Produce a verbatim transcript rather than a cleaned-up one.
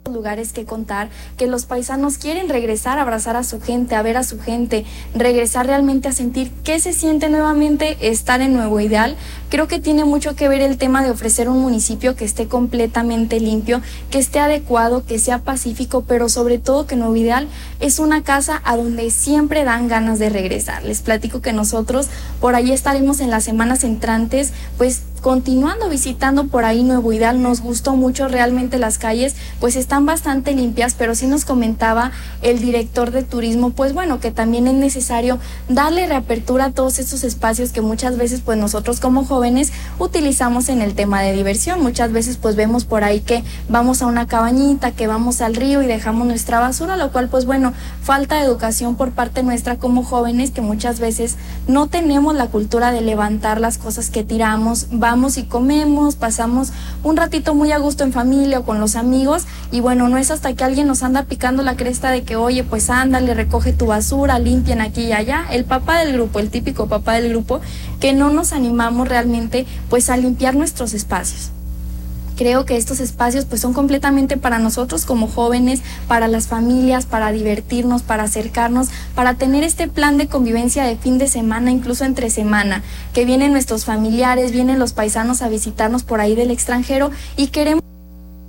lugares que contar, que los paisanos quieren regresar a abrazar a su gente, a ver a su gente, regresar realmente a sentir qué se siente nuevamente estar en Nuevo Ideal. Creo que tiene mucho que ver el tema de ofrecer un municipio que esté completamente limpio, que esté adecuado, que sea pacífico, pero sobre todo que Nuevo Ideal es una casa a donde siempre dan ganas de regresar. Les platico que nosotros por ahí estaremos en las semanas entrantes, pues continuando visitando por ahí Nuevo Ideal. Nos gustó mucho, realmente las calles pues están bastante limpias, pero sí nos comentaba el director de turismo, pues bueno, que también es necesario darle reapertura a todos estos espacios que muchas veces pues nosotros como jóvenes utilizamos en el tema de diversión. Muchas veces pues vemos por ahí que vamos a una cabañita, que vamos al río y dejamos nuestra basura, lo cual pues bueno, falta de educación por parte nuestra como jóvenes, que muchas veces no tenemos la cultura de levantar las cosas que tiramos. Vamos y comemos, pasamos un ratito muy a gusto en familia o con los amigos, y bueno, no es hasta que alguien nos anda picando la cresta de que oye, pues ándale, recoge tu basura, limpian aquí y allá, el papá del grupo, el típico papá del grupo, que no nos animamos realmente pues a limpiar nuestros espacios. Creo que estos espacios pues son completamente para nosotros como jóvenes, para las familias, para divertirnos, para acercarnos, para tener este plan de convivencia de fin de semana, incluso entre semana, que vienen nuestros familiares, vienen los paisanos a visitarnos por ahí del extranjero y queremos